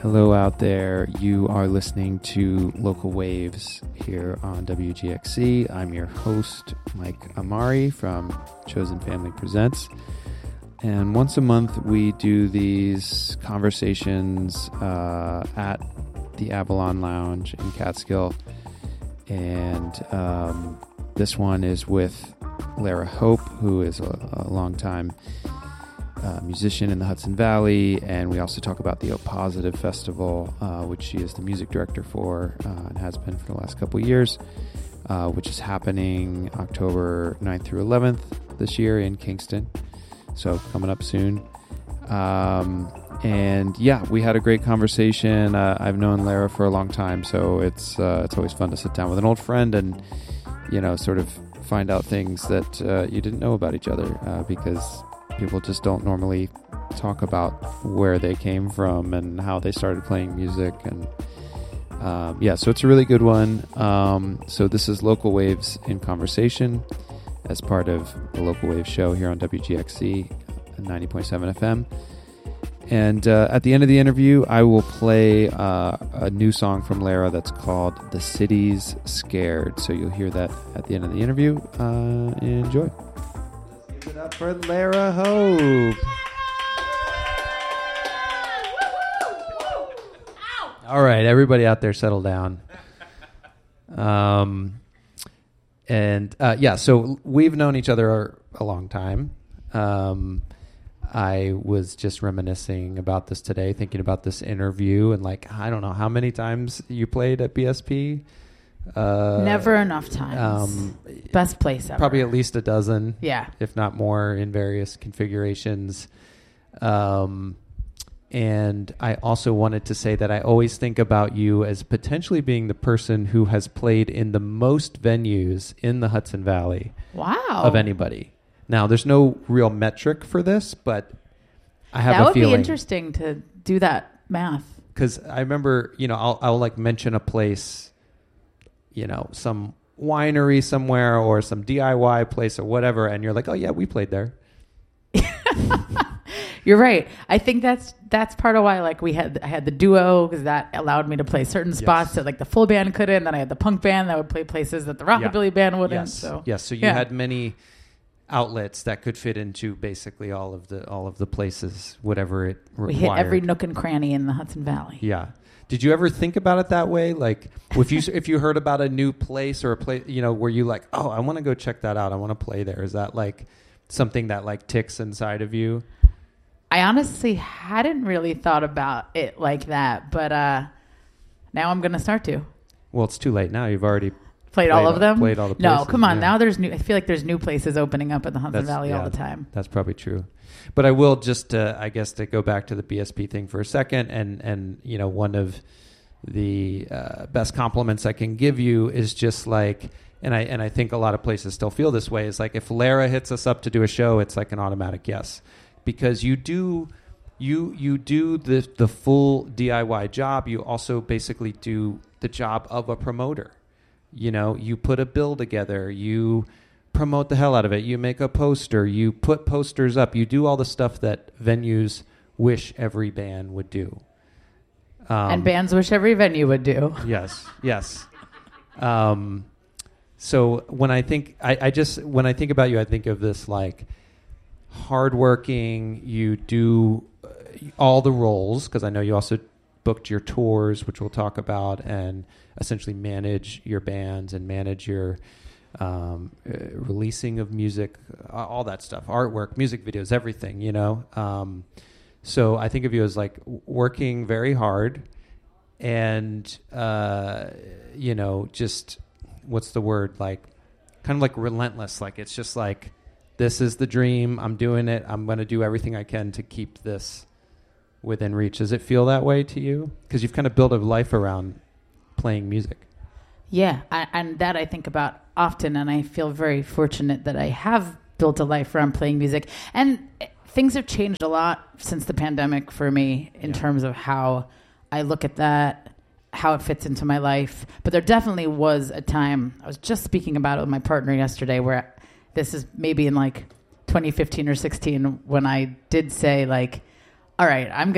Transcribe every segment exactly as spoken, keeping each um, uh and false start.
Hello out there. You are listening to Local Waves here on W G X C. I'm your host, Mike Amari from Chosen Family Presents. And once a month, we do these conversations uh, at the Avalon Lounge in Catskill. And um, this one is with Lara Hope, who is a, a longtime uh, musician in the Hudson Valley. And we also talk about the O Positive Festival, uh, which she is the music director for uh, and has been for the last couple of years, uh, which is happening October ninth through eleventh this year in Kingston. So coming up soon. Um, and yeah, we had a great conversation. Uh, I've known Lara for a long time, so it's uh, it's always fun to sit down with an old friend and, you know, sort of find out things that uh, you didn't know about each other, uh, because people just don't normally talk about where they came from and how they started playing music. And um, yeah, so it's a really good one. Um, so this is Local Waves in Conversation as part of the Local Waves show here on W G X C ninety point seven F M. And uh, at the end of the interview, I will play uh, a new song from Lara that's called The City's Scared. So you'll hear that at the end of the interview. Uh, enjoy. Let's give it up for Lara Hope. All right, everybody out there, settle down. Um, and uh, yeah, so we've known each other a long time. Um, I was just reminiscing about this today, thinking about this interview, and like, I don't know how many times you played at B S P. Uh, Never enough times. Um, Best place ever. Probably at least a dozen. Yeah. If not more, in various configurations. Um, and I also wanted to say that I always think about you as potentially being the person who has played in the most venues in the Hudson Valley. Wow. Of anybody. Now, there's no real metric for this, but I have that a would feeling. Be interesting to do that math. Because I remember, you know, I'll, I'll like mention a place, you know, some winery somewhere or some D I Y place or whatever, and you're like, oh yeah, we played there. You're right. I think that's that's part of why, like, we had I had the duo, because that allowed me to play certain spots yes. that like the full band couldn't. Then I had the punk band that would play places that the rockabilly yeah. band wouldn't. Yes. So yes. So you yeah. had many outlets that could fit into basically all of the all of the places, whatever it required. We hit every nook and cranny in the Hudson Valley. Yeah. Did you ever think about it that way? Like, if you if you heard about a new place or a place, you know, were you like, oh, I want to go check that out. I want to play there. Is that like something that like ticks inside of you? I honestly hadn't really thought about it like that, but uh, now I'm going to start to. Well, it's too late now. You've already Played, played all of them? Played all the places. No, come on. Yeah. Now there's new. I feel like there's new places opening up in the Hudson that's, Valley yeah, all the time. That's probably true. But I will just, uh, I guess, to go back to the B S P thing for a second, and and you know, one of the uh, best compliments I can give you is just like, and I and I think a lot of places still feel this way, is like if Lara hits us up to do a show, it's like an automatic yes, because you do. You you do the the full D I Y job. You also basically do the job of a promoter. You know, you put a bill together. You promote the hell out of it. You make a poster. You put posters up. You do all the stuff that venues wish every band would do. Um, and bands wish every venue would do. Yes, yes. Um, so when I think, I, I just when I think about you, I think of this like hardworking. You do all the roles, because I know you also booked your tours, which we'll talk about, and essentially manage your bands and manage your um, uh, releasing of music, uh, all that stuff, artwork, music videos, everything, you know. Um, so I think of you as like working very hard and, uh, you know, just what's the word? Like kind of like relentless. Like it's just like, this is the dream. I'm doing it. I'm going to do everything I can to keep this within reach. Does it feel that way to you? Because you've kind of built a life around playing music. Yeah, I, and that I think about often, and I feel very fortunate that I have built a life around playing music. And things have changed a lot since the pandemic for me in yeah. terms of how I look at that, how it fits into my life. But there definitely was a time, I was just speaking about it with my partner yesterday, where this is maybe in like twenty fifteen or sixteen, when I did say like, all right, I'm going to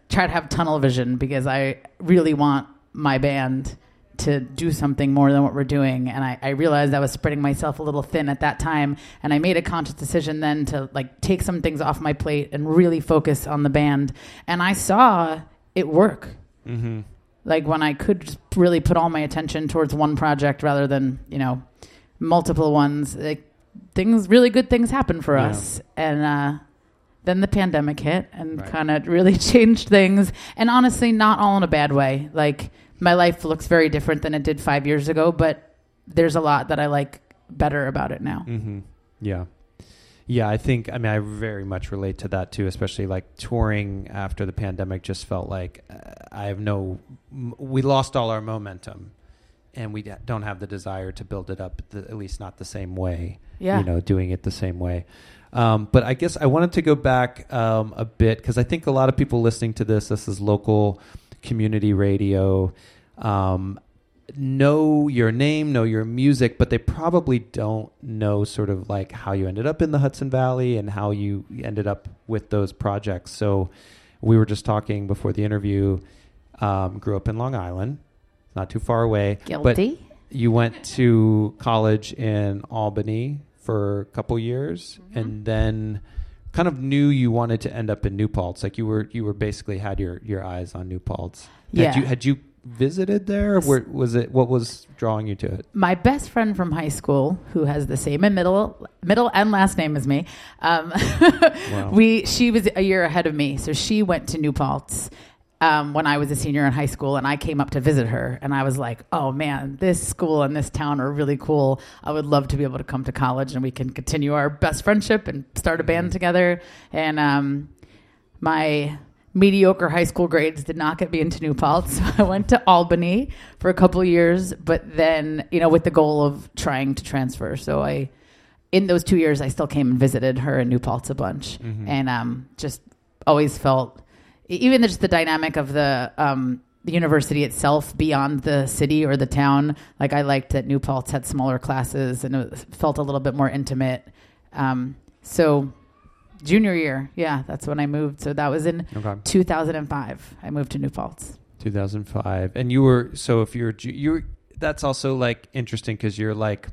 try to have tunnel vision because I really want my band to do something more than what we're doing. And I, I realized I was spreading myself a little thin at that time. And I made a conscious decision then to like take some things off my plate and really focus on the band. And I saw it work. Mm-hmm. Like when I could just really put all my attention towards one project rather than, you know, multiple ones, like, things, really good things happened for yeah. us. And uh, then the pandemic hit and right. kind of really changed things. And honestly, not all in a bad way. Like, my life looks very different than it did five years ago, but there's a lot that I like better about it now. Mm-hmm. Yeah. Yeah, I think, I mean, I very much relate to that too, especially like touring after the pandemic just felt like uh, I have no, m- we lost all our momentum and we d- don't have the desire to build it up, the, at least not the same way, yeah. you know, doing it the same way. Um, but I guess I wanted to go back um, a bit because I think a lot of people listening to this, this is local community radio, um, know your name, know your music, but they probably don't know sort of like how you ended up in the Hudson Valley and how you ended up with those projects. So we were just talking before the interview, um, grew up in Long Island, not too far away. Guilty. But you went to college in Albany for a couple years mm-hmm. and then kind of knew you wanted to end up in New Paltz. Like you were, you were basically had your, your eyes on New Paltz. Yeah. Had you, had you visited there? Where was it? What was drawing you to it? My best friend from high school, who has the same and middle, middle and last name as me, um, wow. we, she was a year ahead of me. So she went to New Paltz um, when I was a senior in high school, and I came up to visit her, and I was like, oh man, this school and this town are really cool. I would love to be able to come to college and we can continue our best friendship and start a band mm-hmm. together. And um, my mediocre high school grades did not get me into New Paltz. So I went to Albany for a couple of years, but then, you know, with the goal of trying to transfer. So I, in those two years, I still came and visited her in New Paltz a bunch mm-hmm. and um, just always felt, even just the dynamic of the um, the university itself beyond the city or the town. Like I liked that New Paltz had smaller classes and it felt a little bit more intimate. Um, so junior year, yeah, that's when I moved. So that was in okay. two thousand five. I moved to New Paltz. two thousand five, and you were so if you're you, that's also like interesting because you're like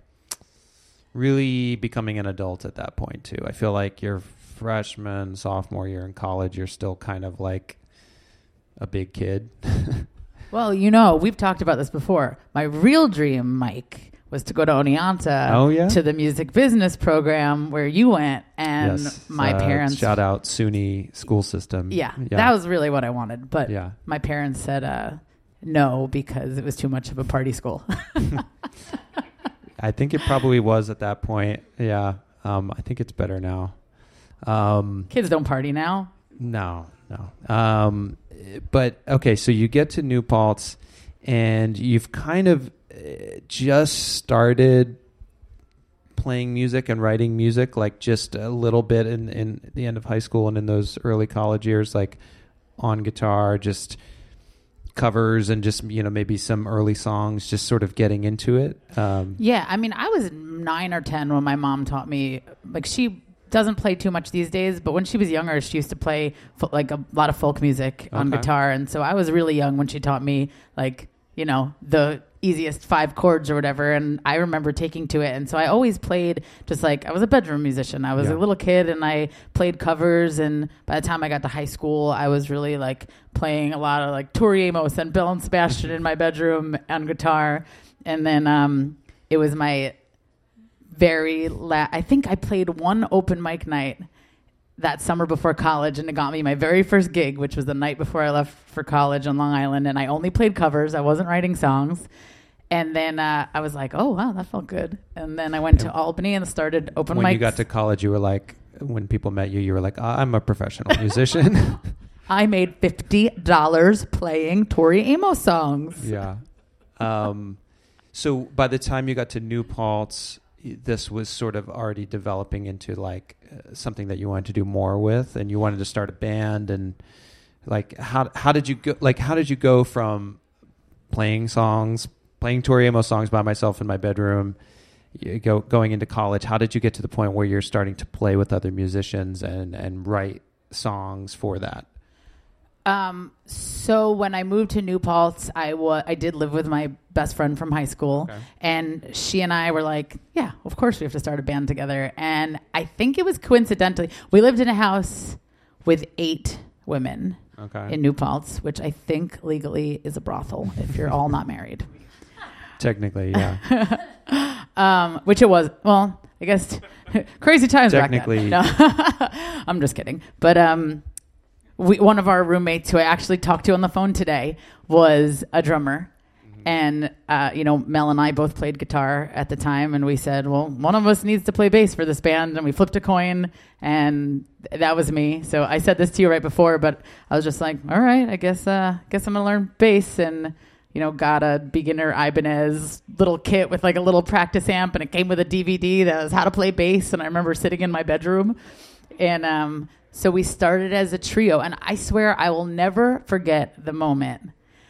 really becoming an adult at that point too. I feel like you're freshman, sophomore year in college, you're still kind of like a big kid. Well, you know, we've talked about this before. My real dream, Mike, was to go to Oneonta oh, yeah? to the music business program where you went, and yes. my uh, parents... Shout out SUNY school system. Yeah, yeah, that was really what I wanted, but yeah. my parents said uh, no because it was too much of a party school. I think it probably was at that point. Yeah, um, I think it's better now. Um, Kids don't party now. No, no. Um, but okay, so you get to New Paltz, and you've kind of just started playing music and writing music, like just a little bit in, in the end of high school and in those early college years, like on guitar, just covers and just, you know, maybe some early songs, just sort of getting into it. Um, yeah, I mean, I was nine or ten when my mom taught me, like she doesn't play too much these days, but when she was younger, she used to play fo- like a lot of folk music on okay. guitar. And so I was really young when she taught me, like, you know, the easiest five chords or whatever. And I remember taking to it. And so I always played just like, I was a bedroom musician. I was yeah. a little kid and I played covers. And by the time I got to high school, I was really like playing a lot of like Tori Amos and Belle and Sebastian in my bedroom on guitar. And then um, it was my very la- I think I played one open mic night that summer before college, and it got me my very first gig, which was the night before I left for college on Long Island. And I only played covers. I wasn't writing songs. And then uh, I was like, oh, wow, that felt good. And then I went to Albany and started open mics. When you got to college, you were like, when people met you, you were like, I'm a professional musician. I made fifty dollars playing Tori Amos songs. Yeah. Um, so by the time you got to New Paltz, this was sort of already developing into like uh, something that you wanted to do more with, and you wanted to start a band. And like, how how did you go? Like, how did you go from playing songs, playing Tori Amos songs by myself in my bedroom, you go going into college? How did you get to the point where you're starting to play with other musicians and and write songs for that? Um, so when I moved to New Paltz, I wa- I did live with my best friend from high school, Okay. and she and I were like, yeah, of course we have to start a band together. And I think it was coincidentally, we lived in a house with eight women Okay. in New Paltz, which I think legally is a brothel if you're all not married. Technically, yeah. Um, which it was. Well, I guess crazy times back then. Technically. No, I'm just kidding. But um, we, one of our roommates who I actually talked to on the phone today was a drummer. Mm-hmm. And, uh, you know, Mel and I both played guitar at the time. And we said, well, one of us needs to play bass for this band. And we flipped a coin. And that was me. So I said this to you right before. But I was just like, all right, I guess, uh, guess I'm going to learn bass. And you know, got a beginner Ibanez little kit with like a little practice amp, and it came with a D V D that was how to play bass. And I remember sitting in my bedroom. And um, so we started as a trio. And I swear I will never forget the moment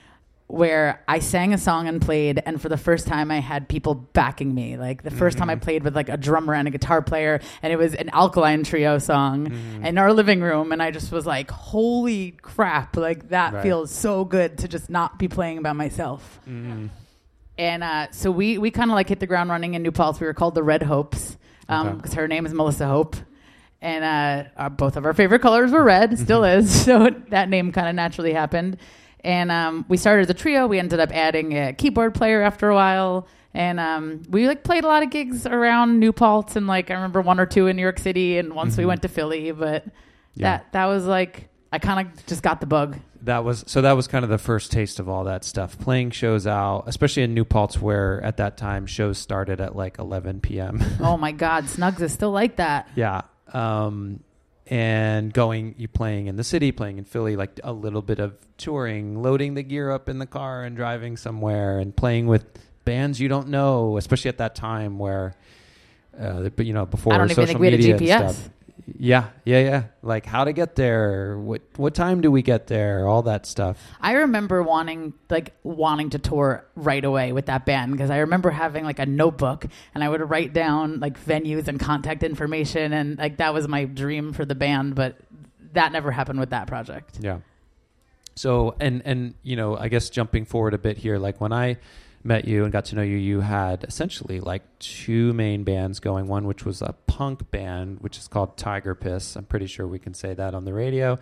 where I sang a song and played, and for the first time I had people backing me. Like the first mm-hmm. time I played with like a drummer and a guitar player, and it was an Alkaline Trio song mm-hmm. in our living room, and I just was like, holy crap, like that right. feels so good to just not be playing by myself. Mm-hmm. And uh, so we, we kind of like hit the ground running in New Paltz. We were called the Red Hopes because um, okay. her name is Melissa Hope. And uh, our, both of our favorite colors were red, still mm-hmm. is. So that name kind of naturally happened. And um, we started as a trio. We ended up adding a keyboard player after a while. And um, we like played a lot of gigs around New Paltz. And like I remember one or two in New York City. And once mm-hmm. we went to Philly. But yeah. that that was like, I kind of just got the bug. That was so that was kind of the first taste of all that stuff. Playing shows out, especially in New Paltz, where at that time shows started at like eleven p.m. Oh my God, Snugs is still like that. Yeah. Um, and going, you playing in the city, playing in Philly, like a little bit of touring, loading the gear up in the car and driving somewhere, and playing with bands you don't know, especially at that time where, uh, you know, before I don't social even think we had a media G P S. and stuff. Yeah, yeah, yeah. Like how to get there, what what time do we get there, all that stuff. I remember wanting like wanting to tour right away with that band because I remember having like a notebook and I would write down like venues and contact information, and like that was my dream for the band, but that never happened with that project. Yeah. So and and you know, I guess jumping forward a bit here, like when I met you and got to know you, you had essentially like two main bands going. One which was a punk band, which is called Tiger Piss. I'm pretty sure we can say that on the radio.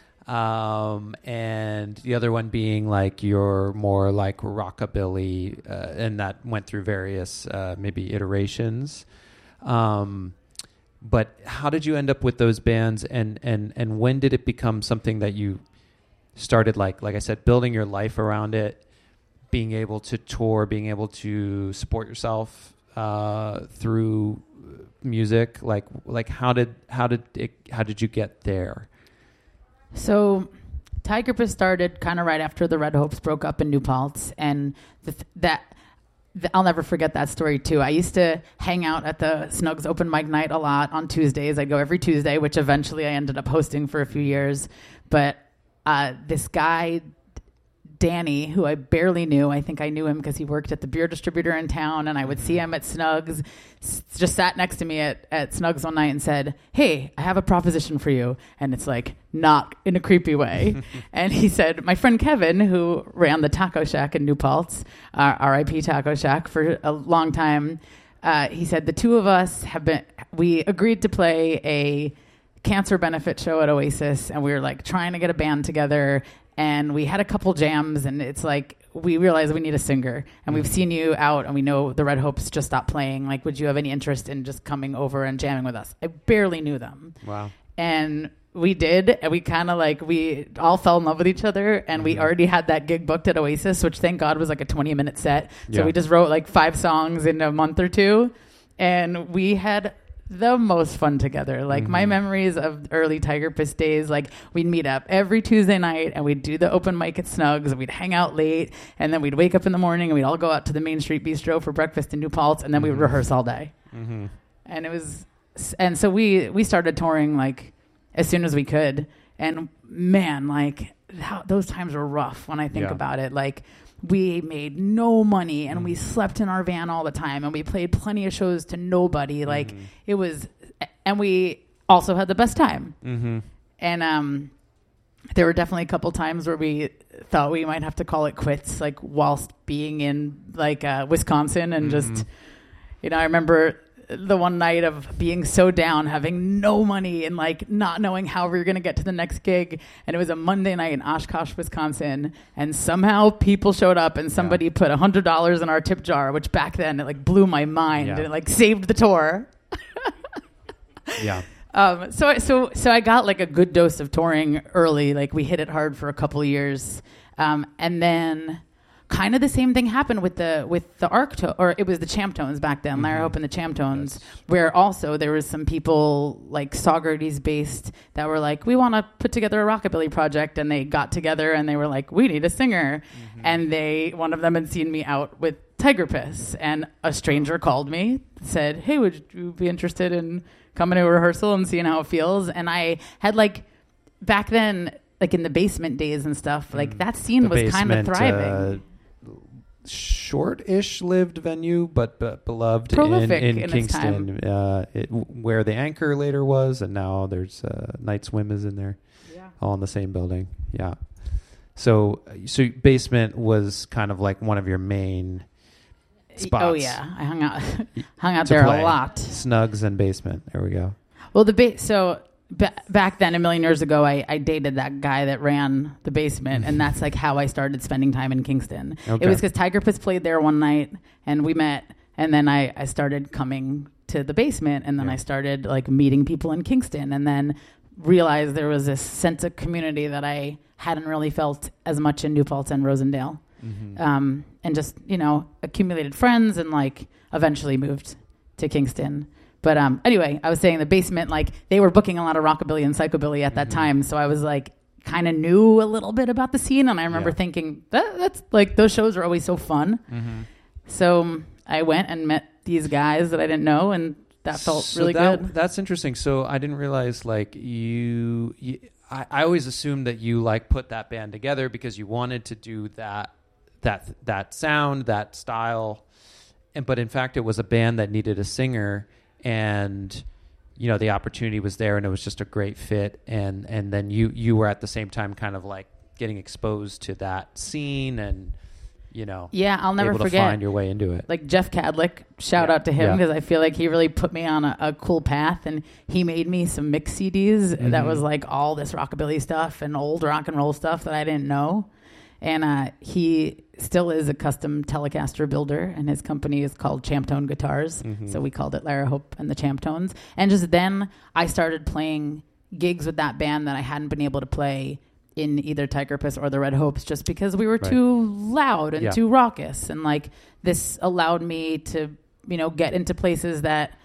Um, and the other one being like your more like rockabilly, uh, and that went through various uh, maybe iterations. Um, but how did you end up with those bands, and and and when did it become something that you started like like I said, building your life around it? Being able to tour, being able to support yourself uh, through music, like like how did how did it how did you get there? So, Tiger Piss started kind of right after the Red Hopes broke up in New Paltz, and the, that the, I'll never forget that story too. I used to hang out at the Snugs open mic night a lot on Tuesdays. I'd go every Tuesday, which eventually I ended up hosting for a few years. But uh, this guy, Danny, who I barely knew. I think I knew him because he worked at the beer distributor in town, and I would see him at Snugs, s- just sat next to me at, at Snugs one night and said, hey, I have a proposition for you. And it's like, not in a creepy way. And he said, my friend Kevin, who ran the Taco Shack in New Paltz, uh, R I P Taco Shack for a long time, uh, he said, the two of us have been, we agreed to play a cancer benefit show at Oasis, and we were like trying to get a band together. And we had a couple jams, and it's like, we realized we need a singer. And we've seen you out, and we know the Red Hopes just stopped playing. Like, would you have any interest in just coming over and jamming with us? I barely knew them. Wow. And we did. And we kind of like, we all fell in love with each other. And mm-hmm. we already had that gig booked at Oasis, which thank God was like a twenty minute set. So yeah. we just wrote like five songs in a month or two. And we had the most fun together. Like mm-hmm. my memories of early Tiger Piss days, like we'd meet up every Tuesday night and we'd do the open mic at Snugs, and we'd hang out late, and then we'd wake up in the morning and we'd all go out to the Main Street Bistro for breakfast in New Paltz, and then mm-hmm. we would rehearse all day. Mm-hmm. And it was, and so we, we started touring like as soon as we could. And man, like that, those times were rough when I think yeah. about it. Like, we made no money, and mm. we slept in our van all the time, and we played plenty of shows to nobody. Like mm-hmm. it was, and we also had the best time. Mm-hmm. And um, there were definitely a couple times where we thought we might have to call it quits, like whilst being in like uh, Wisconsin and mm-hmm. just, you know, I remember the one night of being so down, having no money and like not knowing how we were going to get to the next gig. And it was a Monday night in Oshkosh, Wisconsin. And somehow people showed up and somebody yeah. put a hundred dollars in our tip jar, which back then it like blew my mind yeah. and it like saved the tour. yeah. Um, so, so, so I got like a good dose of touring early. Like we hit it hard for a couple of years. Um, and then kind of the same thing happened with the with the Arcto, or it was the Champtones back then, mm-hmm. Lara Hope and the Champtones, yes. where also there was some people like Saugerties based that were like, we want to put together a rockabilly project, and they got together and they were like, we need a singer, mm-hmm. and they one of them had seen me out with Tiger Piss, and a stranger called me, said, hey, would you be interested in coming to a rehearsal and seeing how it feels? And I had like back then, like in the Basement days and stuff, like that scene the was kind of thriving. Uh, short-ish lived venue, but, but beloved Prolific in, in, in Kingston, uh, it, where the Anchor later was, and now there's uh, Night Swim is in there, yeah. all in the same building. Yeah. So, so Basement was kind of like one of your main spots. Oh yeah, I hung out, hung out there play. a lot. Snugs and Basement. There we go. Well, the ba- so. Ba- back then, a million years ago, I, I dated that guy that ran the Basement, and that's like how I started spending time in Kingston. Okay. It was because Tiger Piss played there one night, and we met, and then I, I started coming to the Basement, and then yeah. I started like meeting people in Kingston, and then realized there was this sense of community that I hadn't really felt as much in New Paltz and Rosendale, mm-hmm. um, and just, you know, accumulated friends, and like eventually moved to Kingston. But um, anyway, I was saying the Basement, like they were booking a lot of rockabilly and psychobilly at that mm-hmm. time. So I was like, kind of knew a little bit about the scene. And I remember yeah. thinking that, that's like, those shows are always so fun. Mm-hmm. So um, I went and met these guys that I didn't know. And that felt so really that, good. That's interesting. So I didn't realize like you, you I, I always assumed that you like put that band together because you wanted to do that, that, that sound, that style. And, but in fact, it was a band that needed a singer. And, you know, the opportunity was there and it was just a great fit. And, and then you, you were at the same time kind of like getting exposed to that scene and, you know, yeah, I'll never able forget. to find your way into it. Like Jeff Cadlick, shout yeah. out to him because yeah. I feel like he really put me on a, a cool path, and he made me some mix C Ds mm-hmm. that was like all this rockabilly stuff and old rock and roll stuff that I didn't know. And uh, he still is a custom Telecaster builder, and his company is called Champtone Guitars. Mm-hmm. So we called it Lara Hope and the Champtones. And just then I started playing gigs with that band that I hadn't been able to play in either Tiger Piss or the Red Hopes, just because we were right. too loud and yeah. too raucous. And like this allowed me to, you know, get into places that,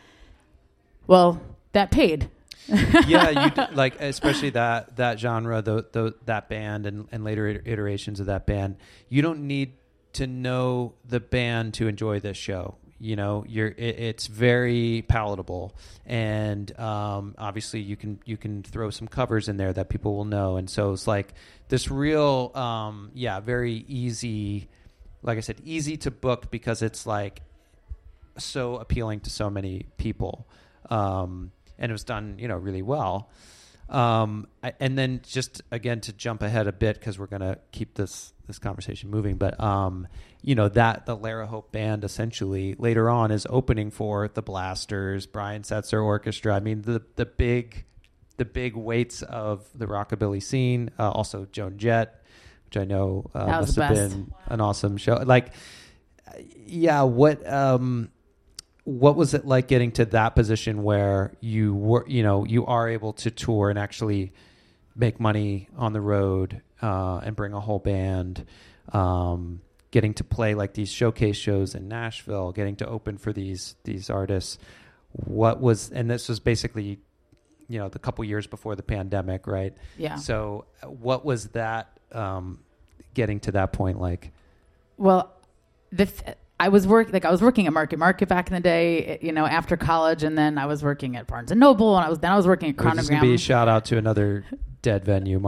well, that paid. yeah, you d- like especially that that genre, the, the that band, and, and later iterations of that band. You don't need to know the band to enjoy this show. You know, you're it, it's very palatable, and um, obviously you can you can throw some covers in there that people will know, and so it's like this real, um, yeah, very easy. Like I said, easy to book because it's like so appealing to so many people. Um, And it was done, you know, really well. Um, I, and then just, again, to jump ahead a bit, because we're going to keep this this conversation moving. But, um, you know, that the Lara Hope Band essentially later on is opening for the Blasters, Brian Setzer Orchestra. I mean, the the big the big weights of the rockabilly scene. Uh, also, Joan Jett, which I know uh, must have best. been an awesome show. Like, yeah, what... Um, What was it like getting to that position where you were, you know, you are able to tour and actually make money on the road uh, and bring a whole band, um, getting to play like these showcase shows in Nashville, getting to open for these these artists? What was, and this was basically, you know, the couple years before the pandemic, right? Yeah. So what was that um, getting to that point like? Well, the. Th- I was work like I was working at Market Market back in the day, you know, after college, and then I was working at Barnes and Noble, and I was then I was working at Chronogram. This is gonna be a shout out to another dead venue.